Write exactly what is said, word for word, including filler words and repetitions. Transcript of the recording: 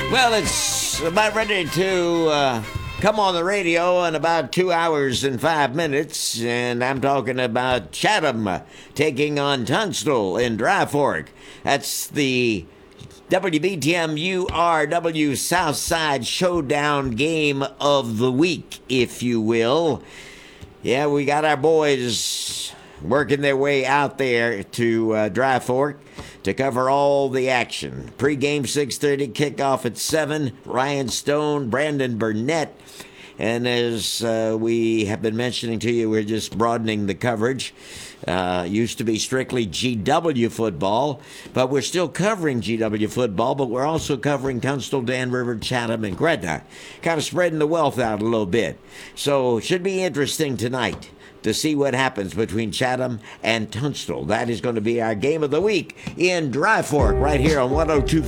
Well, it's about ready to uh, come on the radio in about two hours and five minutes, and I'm talking about Chatham uh, taking on Tunstall in Dry Fork. That's the W B T M U R W Southside Showdown game of the week, if you will. Yeah, we got our boys working their way out there to uh, Dry Fork to cover all the action. Pre-game six thirty, kickoff at seven. Ryan Stone, Brandon Burnett. And as uh, we have been mentioning to you, we're just broadening the coverage. Uh, used to be strictly G W football, but we're still covering G W football, but we're also covering Tunstall, Dan River, Chatham, and Gretna. Kind of spreading the wealth out a little bit. So it should be interesting tonight to see what happens between Chatham and Tunstall. That is going to be our game of the week in Dry Fork right here on one oh two point